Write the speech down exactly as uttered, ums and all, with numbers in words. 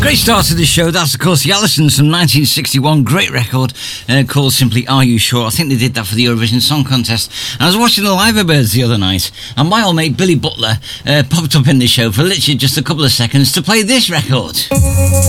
Great start to this show. That's, of course, the Allisons from nineteen sixty-one. Great record uh, called simply Are You Sure? I think they did that for the Eurovision Song Contest. And I was watching the Liverbirds the other night, and my old mate Billy Butler uh, popped up in the show for literally just a couple of seconds to play this record.